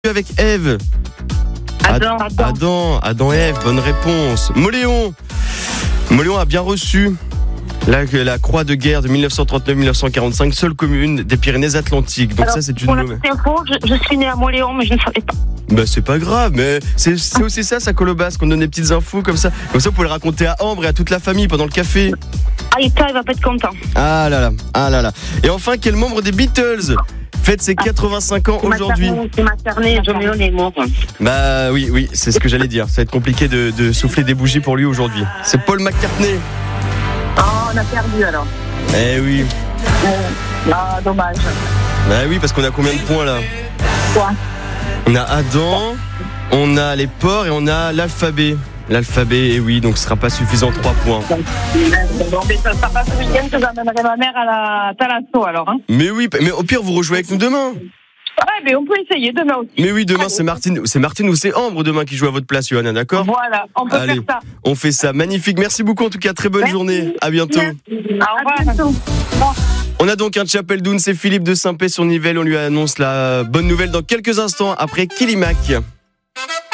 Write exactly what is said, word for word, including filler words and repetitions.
avec Ève. Adam. Ad- Adam, Adam, Ève, bonne réponse. Moléon. Moléon a bien reçu la, la croix de guerre de dix-neuf cent trente-neuf à dix-neuf cent quarante-cinq, seule commune des Pyrénées-Atlantiques. Donc Alors, ça, c'est une pour la nouvelle. petite info, je, je suis née à Moléon, mais je ne savais pas. Bah c'est pas grave, mais c'est, c'est aussi ça, ça Colobas, qu'on donne des petites infos comme ça. Comme ça, vous pouvez le raconter à Ambre et à toute la famille pendant le café. Ah, il va pas être content. Ah là là, ah là là. Et enfin, quel membre des Beatles fête ses quatre-vingt-cinq ans aujourd'hui? C'est ma carnet, John Lennon est mort. Bah oui, oui, c'est ce que j'allais dire. Ça va être compliqué de, de souffler des bougies pour lui aujourd'hui. C'est Paul McCartney. Oh, on a perdu alors. Eh oui. Ah, dommage. Bah oui, parce qu'on a combien de points là? Quoi? On a Adam, on a les porcs et on a l'alphabet. L'alphabet, et oui, donc ce sera pas suffisant, trois points. Bon, mais ça sera pas ce week-end que j'emmènerai ma mère à la Thalasso alors. Hein. Mais oui, mais au pire, vous rejouez avec nous demain. Ouais, mais on peut essayer demain aussi. Mais oui, demain, c'est Martine, c'est Martine ou c'est Ambre demain qui joue à votre place, Johanna, d'accord? Voilà, on peut Allez, faire ça. on fait ça. Magnifique. Merci beaucoup, en tout cas. Très bonne Merci. journée. À bientôt. Merci. Au revoir. On a donc un Chapelle-Doun, c'est Philippe de Saint-Pé sur Nivelle. On lui annonce la bonne nouvelle dans quelques instants après Kilimac.